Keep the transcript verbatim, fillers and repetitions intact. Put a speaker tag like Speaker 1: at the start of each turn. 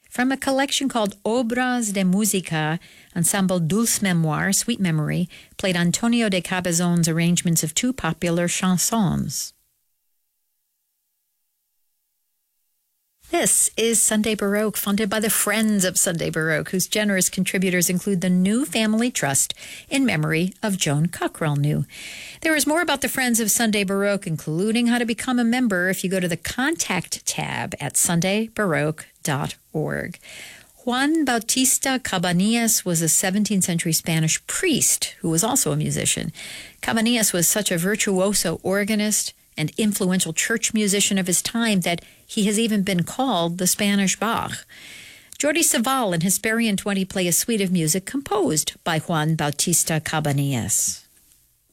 Speaker 1: from a collection called Obras de Música, Ensemble Dulce Mémoire, Sweet Memory, played Antonio de Cabezon's arrangements of two popular chansons. This is Sunday Baroque, funded by the Friends of Sunday Baroque, whose generous contributors include the New Family Trust in memory of Joan Cockrell New. There is more about the Friends of Sunday Baroque, including how to become a member, if you go to the Contact tab at sunday baroque dot org. Juan Bautista Cabanillas was a seventeenth century Spanish priest who was also a musician. Cabanillas was such a virtuoso organist and influential church musician of his time that he has even been called the Spanish Bach. Jordi Savall and Hesperian twenty play a suite of music composed by Juan Bautista Cabanillas.